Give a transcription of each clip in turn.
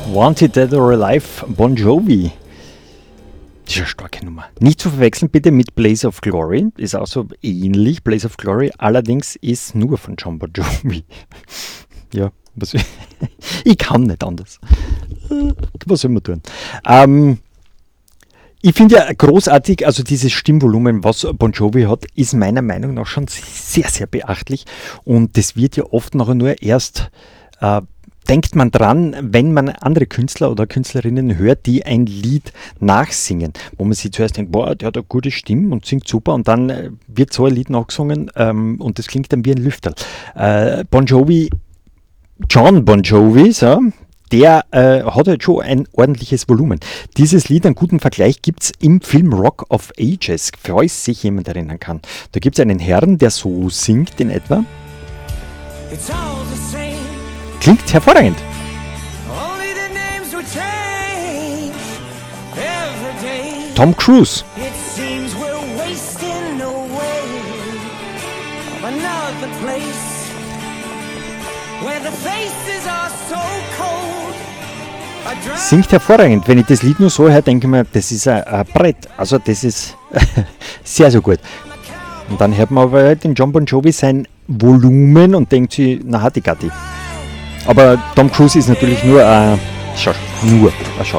Wanted Dead or Alive, Bon Jovi. Das ist eine starke Nummer. Nicht zu verwechseln bitte mit Blaze of Glory. Ist auch so ähnlich, Blaze of Glory. Allerdings ist nur von John Bon Jovi. Ja, ich kann nicht anders. Was soll man tun? Ich finde ja großartig, also dieses Stimmvolumen, was Bon Jovi hat, ist meiner Meinung nach schon sehr, sehr beachtlich. Und das wird ja oft nachher nur erst denkt man dran, wenn man andere Künstler oder Künstlerinnen hört, die ein Lied nachsingen, wo man sich zuerst denkt, boah, der hat eine gute Stimme und singt super, und dann wird so ein Lied nachgesungen und das klingt dann wie ein Lüfterl. Bon Jovi, John Bon Jovi, so, der hat halt schon ein ordentliches Volumen. Dieses Lied, einen guten Vergleich, gibt es im Film Rock of Ages, falls sich jemand erinnern kann. Da gibt es einen Herrn, der so singt in etwa. Klingt hervorragend. Tom Cruise. Singt hervorragend. Wenn ich das Lied nur so höre, denke ich mir, das ist ein Brett. Also das ist sehr, sehr gut. Und dann hört man aber den John Bon Jovi sein Volumen und denkt sich, na hat die Gatti. Aber Tom Cruise ist natürlich nur ein Schauspieler.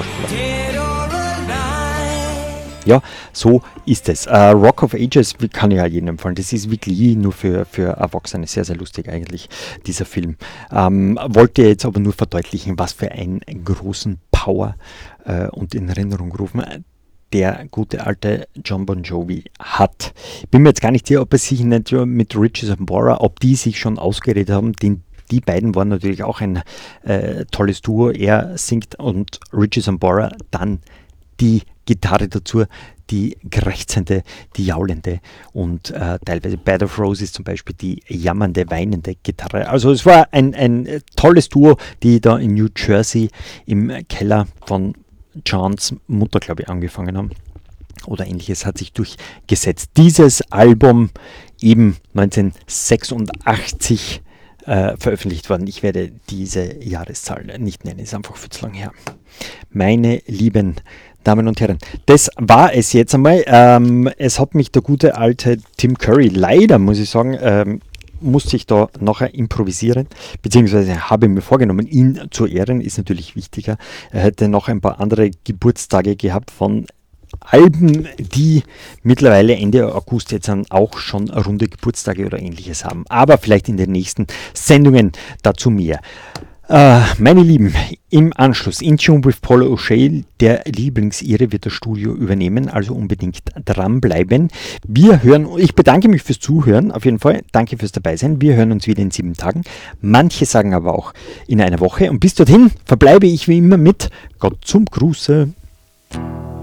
Ja, so ist es. Rock of Ages kann ja jedem empfehlen. Das ist wirklich nur für Erwachsene sehr, sehr lustig eigentlich, dieser Film. Wollte jetzt aber nur verdeutlichen, was für einen großen Power und in Erinnerung rufen der gute alte John Bon Jovi hat. Ich bin mir jetzt gar nicht sicher, ob er sich nicht mit Richie Sambora, ob die sich schon ausgeredet haben, die beiden waren natürlich auch ein tolles Duo. Er singt und Richie Sambora dann die Gitarre dazu, die krächzende, die jaulende und teilweise Bed of Roses zum Beispiel die jammernde, weinende Gitarre. Also es war ein tolles Duo, die da in New Jersey im Keller von Johns Mutter, glaube ich, angefangen haben. Oder ähnliches hat sich durchgesetzt. Dieses Album eben 1986 veröffentlicht worden. Ich werde diese Jahreszahl nicht nennen, ist einfach viel zu lang her. Meine lieben Damen und Herren, das war es jetzt einmal. Es hat mich der gute alte Tim Curry, leider muss ich sagen, musste ich da nachher improvisieren, beziehungsweise habe mir vorgenommen, ihn zu ehren, ist natürlich wichtiger. Er hätte noch ein paar andere Geburtstage gehabt von Alben, die mittlerweile Ende August jetzt dann auch schon runde Geburtstage oder ähnliches haben. Aber vielleicht in den nächsten Sendungen dazu mehr. Meine Lieben, im Anschluss In Tune with Paula O'Shea, der Lieblingsire, wird das Studio übernehmen, also unbedingt dranbleiben. Ich bedanke mich fürs Zuhören, auf jeden Fall, danke fürs Dabeisein. Wir hören uns wieder in 7 Tagen, manche sagen aber auch in einer Woche. Und bis dorthin verbleibe ich wie immer mit Gott zum Gruße.